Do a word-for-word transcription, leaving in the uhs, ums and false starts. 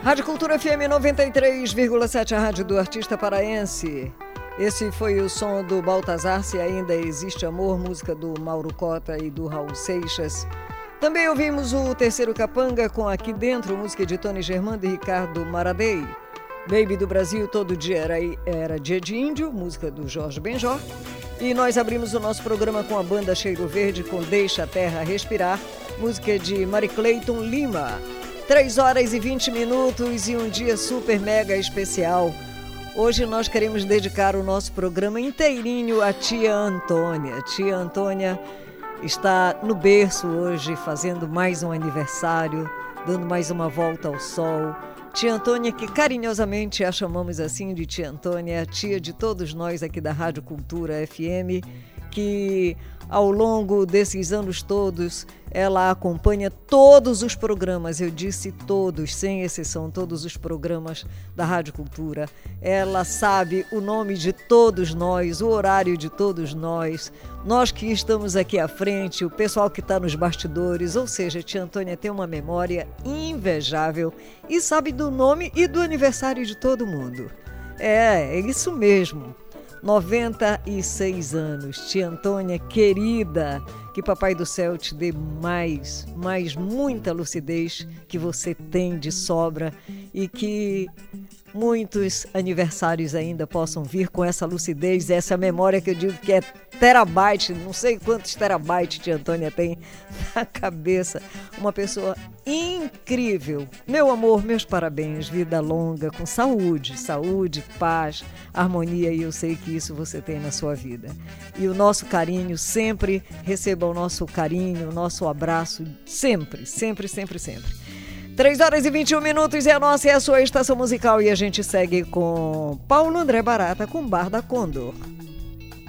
Rádio Cultura F M noventa e três vírgula sete, a rádio do artista paraense. Esse foi o som do Baltazar, Se Ainda Existe Amor, música do Mauro Cota e do Raul Seixas. Também ouvimos o Terceiro Capanga com Aqui Dentro, música de Tony Germando e Ricardo Maradei. Baby do Brasil, Todo Dia Era, era Dia de Índio, música do Jorge Benjor. E nós abrimos o nosso programa com a banda Cheiro Verde com Deixa a Terra Respirar, música de Mari Cleiton Lima. três horas e vinte minutos e um dia super mega especial. Hoje nós queremos dedicar o nosso programa inteirinho à tia Antônia. Tia Antônia está no berço hoje, fazendo mais um aniversário, dando mais uma volta ao sol. Tia Antônia, que carinhosamente a chamamos assim de Tia Antônia, é a tia de todos nós aqui da Rádio Cultura F M, que ao longo desses anos todos, ela acompanha todos os programas, eu disse todos, sem exceção, todos os programas da Rádio Cultura. Ela sabe o nome de todos nós, o horário de todos nós, nós que estamos aqui à frente, o pessoal que está nos bastidores, ou seja, tia Antônia tem uma memória invejável e sabe do nome e do aniversário de todo mundo. É, é isso mesmo. noventa e seis anos, tia Antônia querida, que Papai do Céu te dê mais, mais muita lucidez que você tem de sobra e que muitos aniversários ainda possam vir com essa lucidez, essa memória que eu digo que é terabyte, não sei quantos terabytes tia Antônia tem na cabeça. Uma pessoa incrível. Meu amor, meus parabéns, vida longa, com saúde, saúde, paz, harmonia, e eu sei que isso você tem na sua vida. E o nosso carinho, sempre receba o nosso carinho, o nosso abraço, sempre, sempre, sempre, sempre. três horas e vinte e um minutos é a nossa e a sua estação musical e a gente segue com Paulo André Barata com Bar da Condor.